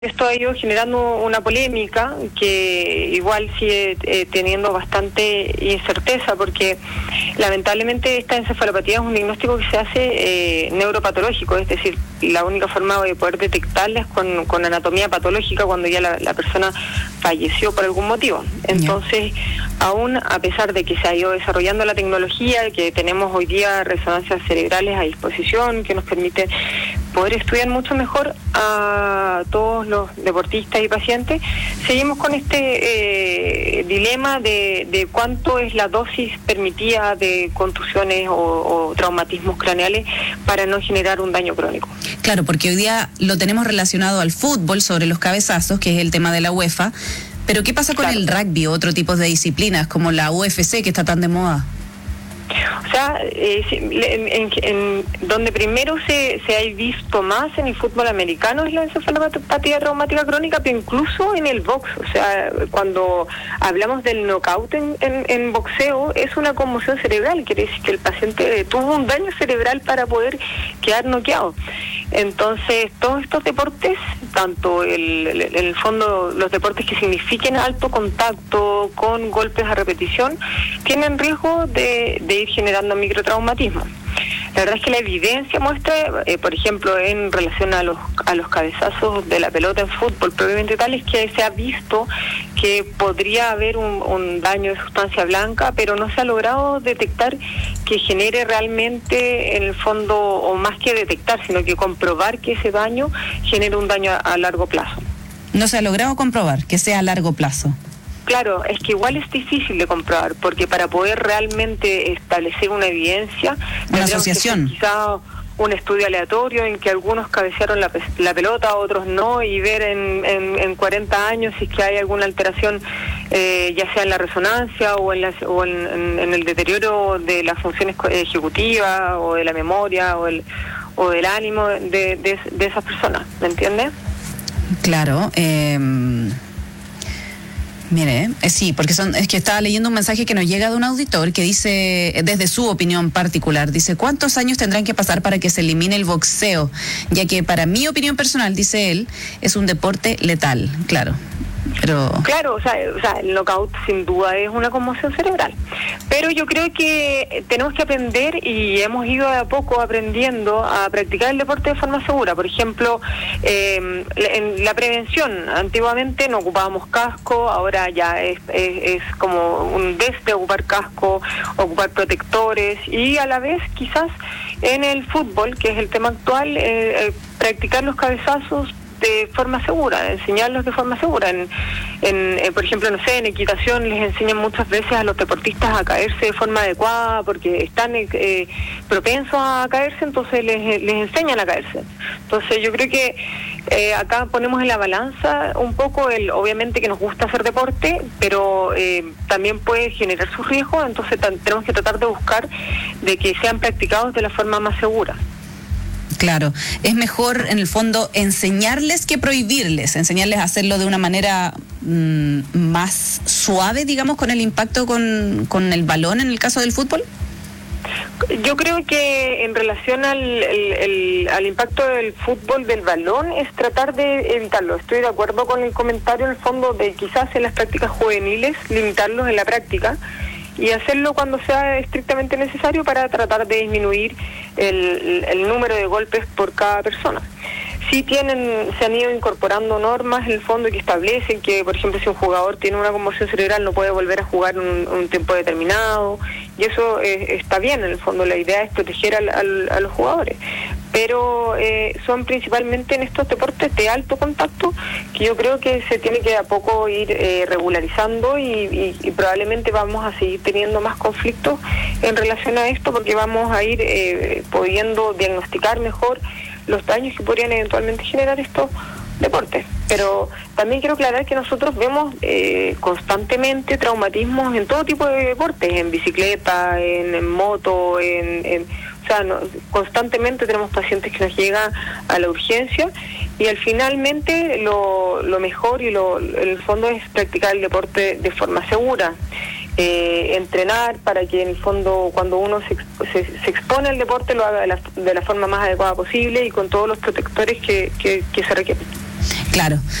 Esto ha ido generando una polémica que igual sigue teniendo bastante incerteza, porque lamentablemente esta encefalopatía es un diagnóstico que se hace neuropatológico, es decir, la única forma de poder detectarla es con anatomía patológica cuando ya la persona falleció por algún motivo. Entonces, aún a pesar de que se ha ido desarrollando la tecnología, que tenemos hoy día resonancias cerebrales a disposición, que nos permite poder estudiar mucho mejor a todos los deportistas y pacientes, seguimos con este dilema de cuánto es la dosis permitida de contusiones o traumatismos craneales para no generar un daño crónico. Claro, porque hoy día lo tenemos relacionado al fútbol sobre los cabezazos, que es el tema de la UEFA, pero ¿qué pasa con el rugby o otro tipo de disciplinas como la UFC que está tan de moda? O sea, en donde primero se ha visto más en el fútbol americano es la encefalopatía traumática crónica, pero incluso en el box. O sea, cuando hablamos del knockout en boxeo, es una conmoción cerebral, quiere decir que el paciente tuvo un daño cerebral para poder quedar noqueado. Entonces, todos estos deportes, tanto en el fondo los deportes que signifiquen alto contacto con golpes a repetición, tienen riesgo de ir generando microtraumatismo. La verdad es que la evidencia muestra, por ejemplo, en relación a los cabezazos de la pelota en fútbol propiamente tal, es que se ha visto que podría haber un daño de sustancia blanca, pero no se ha logrado detectar que genere realmente, en el fondo, o más que detectar, sino que comprobar que ese daño genere un daño a largo plazo. No se ha logrado comprobar que sea a largo plazo. Claro, es que igual es difícil de comprobar, porque para poder realmente establecer una evidencia, una asociación, quizá un estudio aleatorio en que algunos cabecearon la pelota, otros no, y ver en 40 años si es que hay alguna alteración, ya sea en la resonancia o en el deterioro de las funciones ejecutivas o de la memoria o del ánimo de esas personas, ¿me entiendes? Claro. Mire, sí, porque es que estaba leyendo un mensaje que nos llega de un auditor que dice, desde su opinión particular, dice, ¿cuántos años tendrán que pasar para que se elimine el boxeo? Ya que para mi opinión personal, dice él, es un deporte letal, claro. Pero... Claro, o sea, el knockout sin duda es una conmoción cerebral. Pero yo creo que tenemos que aprender, y hemos ido de a poco aprendiendo a practicar el deporte de forma segura. Por ejemplo, en la prevención, antiguamente no ocupábamos casco, ahora ya es como un desde ocupar casco, ocupar protectores, y a la vez quizás en el fútbol, que es el tema actual, practicar los cabezazos de forma segura, enseñarlos de forma segura. Por ejemplo, no sé, en equitación les enseñan muchas veces a los deportistas a caerse de forma adecuada porque están propensos a caerse, entonces les enseñan a caerse. Entonces yo creo que acá ponemos en la balanza un poco obviamente que nos gusta hacer deporte, pero también puede generar sus riesgos, entonces tenemos que tratar de buscar de que sean practicados de la forma más segura. Claro, es mejor en el fondo enseñarles que prohibirles, enseñarles a hacerlo de una manera más suave, digamos, con el impacto con el balón en el caso del fútbol. Yo creo que en relación al impacto del fútbol del balón es tratar de evitarlo. Estoy de acuerdo con el comentario en el fondo de quizás en las prácticas juveniles limitarlos en la práctica y hacerlo cuando sea estrictamente necesario para tratar de disminuir el número de golpes por cada persona. Sí se han ido incorporando normas en el fondo que establecen que, por ejemplo, si un jugador tiene una conmoción cerebral no puede volver a jugar un tiempo determinado, y eso está bien, en el fondo la idea es proteger a los jugadores, pero son principalmente en estos deportes de alto contacto que yo creo que se tiene que de a poco ir regularizando y probablemente vamos a seguir teniendo más conflictos en relación a esto porque vamos a ir pudiendo diagnosticar mejor los daños que podrían eventualmente generar estos deportes. Pero también quiero aclarar que nosotros vemos constantemente traumatismos en todo tipo de deportes, en bicicleta, en moto, constantemente tenemos pacientes que nos llegan a la urgencia y finalmente lo mejor y en el fondo es practicar el deporte de forma segura. Entrenar para que en el fondo cuando uno se expone al deporte lo haga de la forma más adecuada posible y con todos los protectores que se requieren. Claro.